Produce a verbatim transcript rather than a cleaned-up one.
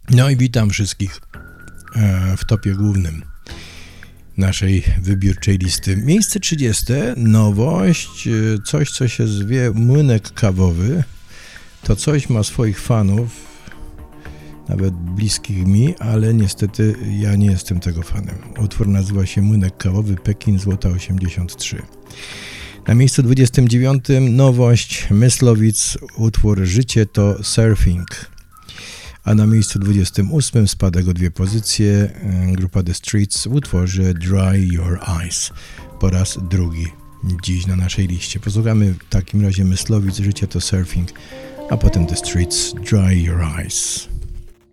No i witam wszystkich w topie głównym naszej wybiórczej listy. Miejsce trzydzieste, nowość, coś co się zwie młynek kawowy. To coś ma swoich fanów, nawet bliskich mi, ale niestety ja nie jestem tego fanem. Utwór nazywa się Młynek kawowy, Pekin, Złota osiemdziesiąt trzy. Na miejscu dwudziestym dziewiątym nowość, Myslowic, utwór Życie to surfing. A na miejscu dwudziestym ósmym spadek o dwie pozycje grupa The Streets w utworze Dry Your Eyes po raz drugi dziś na naszej liście. Posłuchamy w takim razie Myslowic, Życie to surfing, a potem The Streets, Dry Your Eyes.